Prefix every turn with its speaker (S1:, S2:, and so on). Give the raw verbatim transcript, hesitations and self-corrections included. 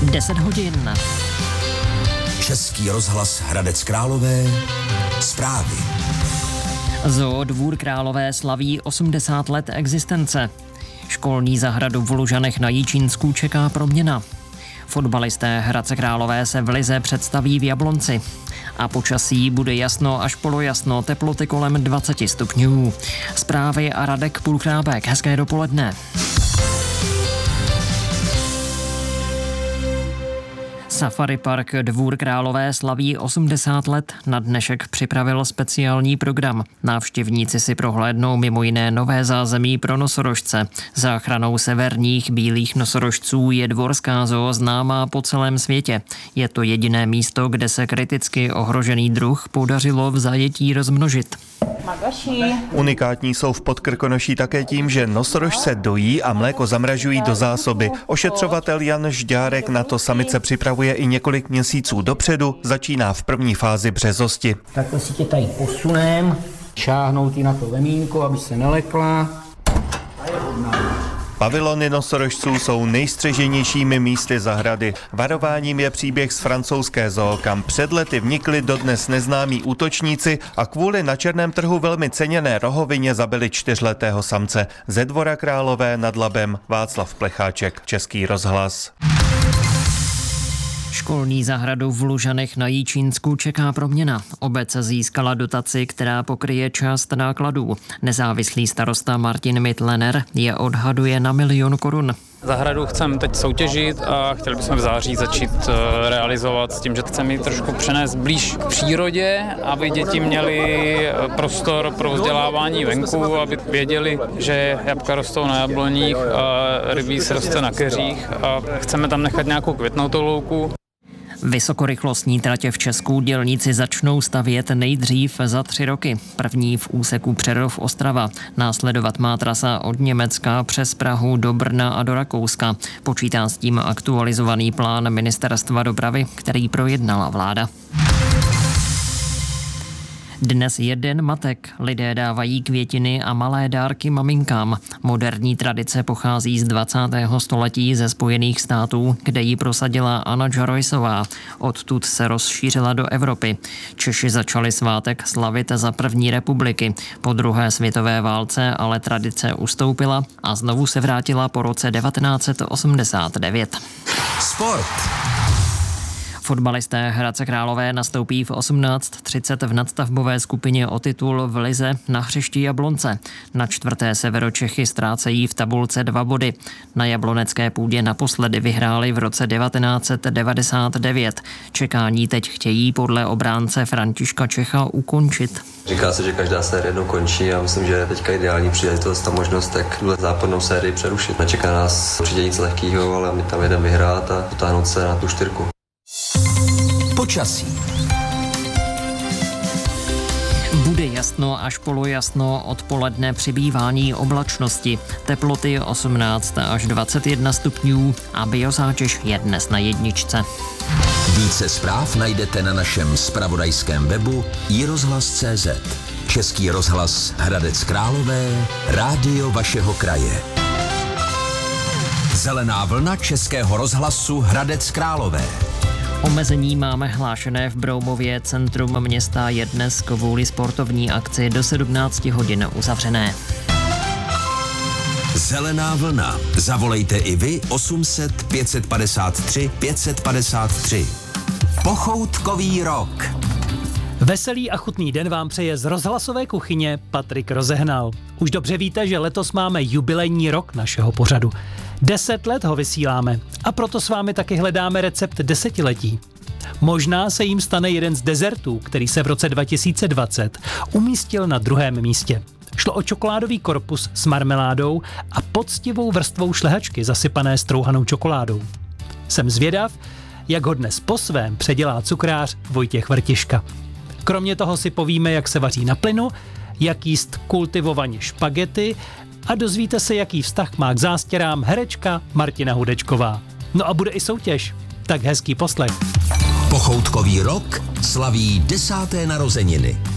S1: deset hodin.
S2: Český rozhlas Hradec Králové. Zprávy.
S1: Zoo Dvůr Králové slaví osmdesát let existence. Školní zahradu v Lužanech na Jičínsku čeká proměna. Fotbalisté Hradce Králové se v lize představí v Jablonci. A počasí bude jasno až polojasno, teploty kolem dvacet stupňů. Zprávy a Radek Půlchrábek. Hezké dopoledne. Safari Park Dvůr Králové slaví osmdesát let. Na dnešek připravil speciální program. Návštěvníci si prohlédnou mimo jiné nové zázemí pro nosorožce. Záchranou severních bílých nosorožců je dvorská zoo známá po celém světě. Je to jediné místo, kde se kriticky ohrožený druh podařilo v zajetí rozmnožit.
S3: Unikátní jsou v Podkrkonoší také tím, že nosorožce dojí a mléko zamražují do zásoby. Ošetřovatel Jan Žďárek na to samice připravuje i několik měsíců dopředu, začíná v první fázi březosti.
S4: Takhle si tě tady posunem, šáhnout ji na to lemínko, aby se nelekla.
S3: Pavilony nosorožců jsou nejstřeženějšími místy zahrady. Varováním je příběh z francouzské zoo, kam před lety vnikli dodnes neznámí útočníci a kvůli na černém trhu velmi ceněné rohovině zabili čtyřletého samce. Ze Dvora Králové nad Labem Václav Plecháček, Český rozhlas.
S1: Školní zahradu v Lužanech na Jičínsku čeká proměna. Obec získala dotaci, která pokryje část nákladů. Nezávislý starosta Martin Mittlener je odhaduje na milion korun.
S5: Zahradu chceme teď soutěžit a chtěli bychom v září začít realizovat s tím, že chceme ji trošku přenést blíž k přírodě, aby děti měly prostor pro vzdělávání venku, aby věděli, že jabka rostou na jabloních a rybí se roste na keřích a chceme tam nechat nějakou květnatou louku.
S1: Vysokorychlostní tratě v Česku dělníci začnou stavět nejdřív za tři roky. První v úseku Přerov-Ostrava. Následovat má trasa od Německa přes Prahu do Brna a do Rakouska. Počítá s tím aktualizovaný plán Ministerstva dopravy, který projednala vláda. Dnes je Den matek. Lidé dávají květiny a malé dárky maminkám. Moderní tradice pochází z dvacátého století ze Spojených států, kde ji prosadila Anna Jaroisová. Odtud se rozšířila do Evropy. Češi začali svátek slavit za první republiky. Po druhé světové válce ale tradice ustoupila a znovu se vrátila po roce devatenáct set osmdesát devět.
S2: Sport.
S1: Fotbalisté Hradce Králové nastoupí v osmnáct třicet v nadstavbové skupině o titul v lize na hřišti Jablonce. Na čtvrté Severočechy ztrácejí v tabulce dva body. Na jablonecké půdě naposledy vyhráli v roce devatenáct set devadesát devět. Čekání teď chtějí podle obránce Františka Čecha ukončit.
S6: Říká se, že každá série jednou končí a myslím, že je teďka ideální příležitost, ta možnost, tak tuhle zápornou sérii přerušit. Nečeká nás určitě nic lehkýho, ale my tam jedeme vyhrát a dotáhnout se na tu čtyřku.
S2: Počasí.
S1: Bude jasno až polojasno, odpoledne přibývání oblačnosti. Teploty osmnáct až dvacet jedna stupňů a biozátěž je dnes na jedničce.
S2: Více zpráv najdete na našem zpravodajském webu i rozhlas tečka cé zet. Český rozhlas Hradec Králové, rádio vašeho kraje. Zelená vlna Českého rozhlasu Hradec Králové.
S1: Omezení máme hlášené v Broumově, centrum města je dnes kvůli sportovní akci do sedmnáct hodin uzavřené.
S2: Zelená vlna. Zavolejte i vy osm set pět padesát tři pět padesát tři. Pochoutkový rok.
S7: Veselý a chutný den vám přeje z rozhlasové kuchyně Patrik Rozehnal. Už dobře víte, že letos máme jubilejní rok našeho pořadu. Deset let ho vysíláme a proto s vámi taky hledáme recept desetiletí. Možná se jim stane jeden z dezertů, který se v roce dva tisíce dvacet umístil na druhém místě. Šlo o čokoládový korpus s marmeládou a poctivou vrstvou šlehačky zasypané strouhanou čokoládou. Jsem zvědav, jak ho dnes po svém předělá cukrář Vojtěch Vrtiška. Kromě toho si povíme, jak se vaří na plynu, jak jíst kultivovaně špagety a dozvíte se, jaký vztah má k zástěrám herečka Martina Hudečková. No a bude i soutěž. Tak hezký poslech.
S2: Pochoutkový rok slaví desáté narozeniny.